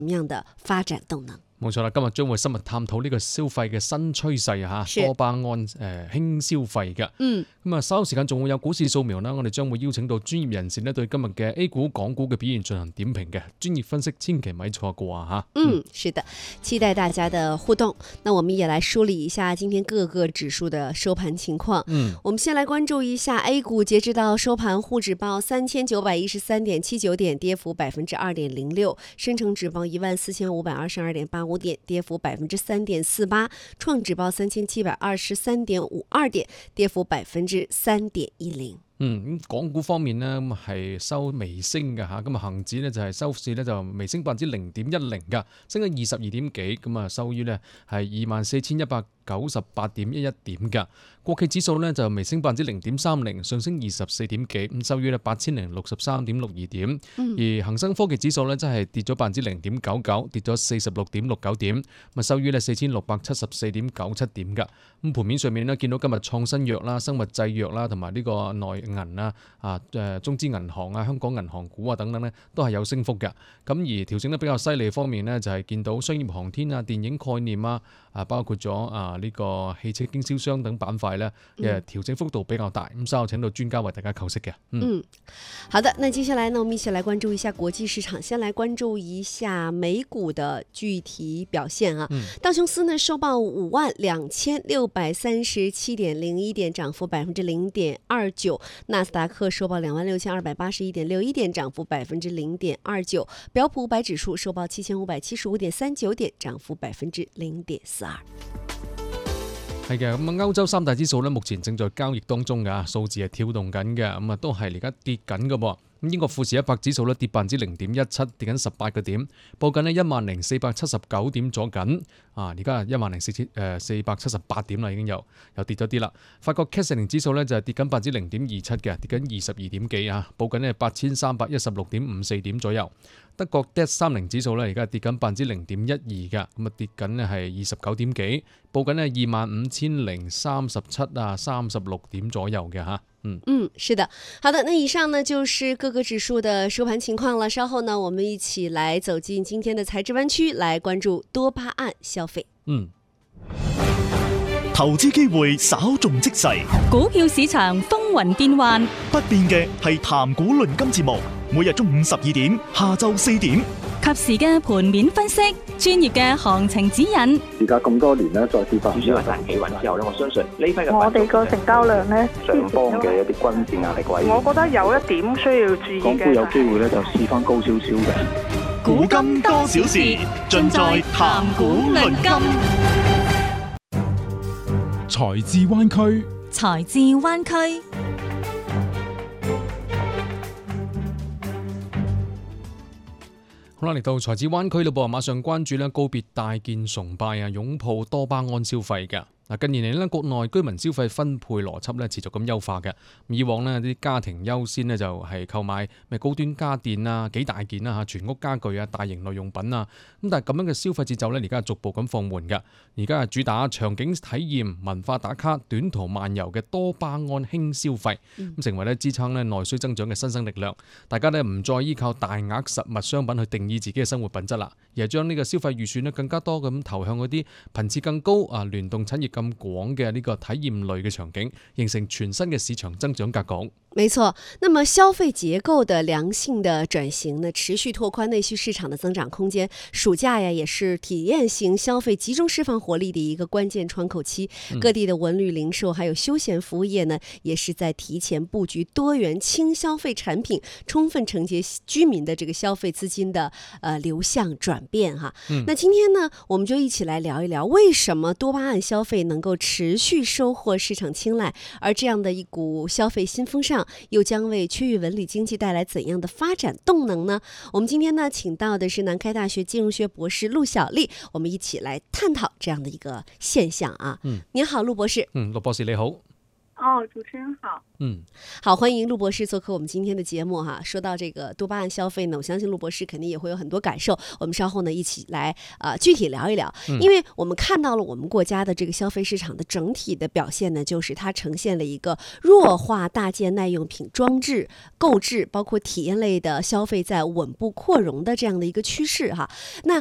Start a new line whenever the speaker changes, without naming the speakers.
什麼樣的發展動能？
冇錯啦，今日將會深入探討呢個消費嘅新趨勢啊，多巴胺輕消費嘅。咁啊，稍後時間仲會有股市掃描啦，我哋將會邀請到專業人士呢對今日嘅 A 股、港股嘅表現進行點評嘅專業分析，千祈咪錯過啊嚇。
是的，期待大家的互動。那我們也來梳理一下今天各個指數的收盤情況。我們先來關注一下 A 股，截至到收盤，滬指報3913.79點，跌幅2.06%；深成指報14522.85點，跌幅3.48%；創指報3723.52點，跌幅3.10%。
港股方面呢，咁係收微升嘅嚇，咁啊恒指呢就係收市呢就微升0.10%㗎，升咗22點幾，咁啊收於呢係24,198.11點㗎。國企指數呢就微升0.30%，上升24點幾，咁收於呢8,063.62點。而恒生科技指數呢真係跌咗0.99%，跌咗46.69點，咁啊收於呢4,674.97點㗎。咁盤面上面呢，見到今日創新藥啦、生物製藥啦，同埋呢個內銀啊、中資銀行啊、香港銀行股啊等等呢，都係有升幅嘅。咁而調整得比較犀利方面呢，就係見到商業航天啊、電影概念啊、包括咗呢個汽車經銷商等板塊呢，調整幅度比較大。咁稍後請到專家為大家剖析嘅。
好的，那接下來呢，我們一起來關注一下國際市場。先來關注一下美股的具體表現啊。道瓊斯呢收報52,637.01點，漲幅0.29%。納斯達克收報26,281.61點，漲幅0.29%。標普500指數收報7,575.39點，漲幅0.42%。
係嘅，咁歐洲三大指數咧，目前正在交易當中㗎，數字係跳動緊嘅，咁啊都係而家跌緊嘅噃。咁英國富時100指數咧跌0.17%，跌緊18個點，報緊呢10,479點左緊。而家10,478點啦，已經又跌咗啲啦。法國 CAC 40指數咧就係跌緊0.27%嘅，跌緊22點幾啊，報緊呢8,316.54點左右。德國 DAX 30指數咧而家跌緊0.12%嘅，咁啊跌緊呢係29點幾，報緊呢25,03736點左右嘅嚇。
是的，好的，那以上呢就是各個指數的收盤情況了。稍後呢，我們一起來走進今天的財智灣區，來關注多巴胺消費。
投資機會稍縱即逝，
股票市場風雲變幻，
不變嘅係談股論金節目，每日中午12點，下晝4點，
及時嘅盤面分析，專業嘅行情指引。
而家咁多年咧，再次發
主要係彈企穩之後咧，我相信呢批嘅
我哋個成交量咧，
上方嘅一啲均線壓力位，
我覺得有一點需要注意嘅，
港股有機會咧就試翻高少少嘅。
古今多少事，盡在談股論金。
財智灣區，
財智灣區。
好啦，嚟到財智灣區咯噃，馬上關注咧告別大件崇拜啊，擁抱多巴胺消費嘅。近年嚟咧，國內居民消費分配邏輯咧持續咁優化嘅。以往呢啲家庭優先呢，就係購買咩高端家電啊、幾大件啊、全屋家具啊、大型耐用品啊。咁但係咁樣嘅消費節奏咧，而家係逐步咁放緩嘅。而家係主打場景體驗、文化打卡、短途漫遊嘅多巴胺輕消費，咁成為咧支撐咧內需增長嘅新生力量。大家咧唔再依靠大額實物商品去定義自己嘅生活品質啦，而係將呢個消費預算咧更加多咁投向嗰啲頻次更高聯動產業咁廣嘅呢個體驗類嘅場景，形成全新嘅市場增長格局。
沒錯，那麼消費結構的良性的轉型呢，持續拓寬內需市場的增長空間。暑假呀，也是體驗型消費集中釋放活力的一個關鍵窗口期。各地的文旅零售還有休閒服務業呢，也是在提前佈局多元輕消費產品，充分承接居民的這個消費資金的流向轉變哈。那今天呢，我們就一起來聊一聊，為什麼多巴胺消費能夠持續收穫市場青睞，而這樣的一股消費新風尚又將為區域文旅經濟帶來怎樣的發展動能呢？我們今天呢，請到的是南開大學金融學博士陸小麗，我們一起來探討這樣的一個現象啊。您好，陸博士。
陸博士你好。
主持人好。
好，欢迎陆博士做客我们今天的节目哈。说到这个多巴胺消费呢，我相信陆博士肯定也会有很多感受。我们稍后呢一起来具体聊一聊，因为我们看到了我们国家的这个消费市场的整体的表现呢，就是它呈现了一个弱化大件耐用品装置购置，包括体验类的消费在稳步扩容的这样的一个趋势哈。那